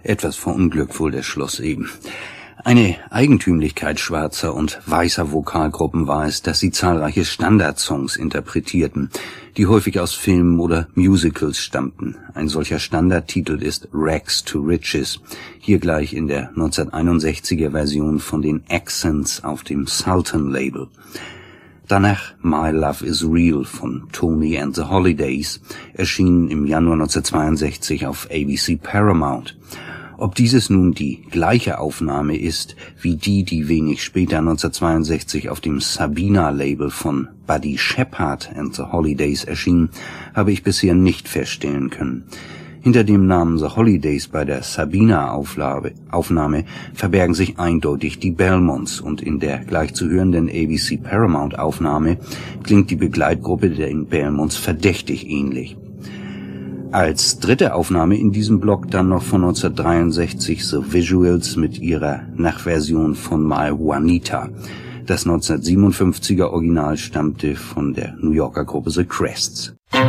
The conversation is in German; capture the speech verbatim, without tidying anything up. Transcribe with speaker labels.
Speaker 1: Etwas verunglückt wohl der Schluss eben. Eine Eigentümlichkeit schwarzer und weißer Vokalgruppen war es, dass sie zahlreiche Standardsongs interpretierten, die häufig aus Filmen oder Musicals stammten. Ein solcher Standardtitel ist Rags to Riches, hier gleich in der neunzehnhunderteinundsechziger Version von den Accents auf dem Sultan-Label. Danach My Love is Real von Tony and the Holidays, erschien im Januar neunzehnhundertzweiundsechzig auf A B C Paramount. Ob dieses nun die gleiche Aufnahme ist wie die, die wenig später neunzehnhundertzweiundsechzig auf dem Sabina-Label von Buddy Shepard and the Holidays erschien, habe ich bisher nicht feststellen können. Hinter dem Namen The Holidays bei der Sabina-Aufnahme verbergen sich eindeutig die Belmonts, und in der gleich zu hörenden A B C Paramount-Aufnahme klingt die Begleitgruppe der Belmonts verdächtig ähnlich. Als dritte Aufnahme in diesem Block dann noch von neunzehnhundertdreiundsechzig The Visuals mit ihrer Nachversion von My Juanita. Das neunzehnhundertsiebenundfünfziger Original stammte von der New Yorker Gruppe The Crests.